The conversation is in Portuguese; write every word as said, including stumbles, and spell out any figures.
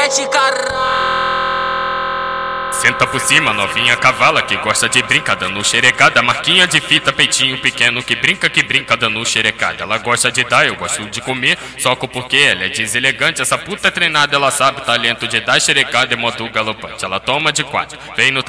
mete caralho. Senta por cima, novinha cavala que gosta de brincar dando xerecada. Marquinha de fita, peitinho pequeno que brinca, que brinca dando xerecada. Ela gosta de dar, eu gosto de comer, só que porque ela é deselegante. Essa puta é treinada, ela sabe o talento de dar xerecada em modo galopante. Ela toma de quatro, vem no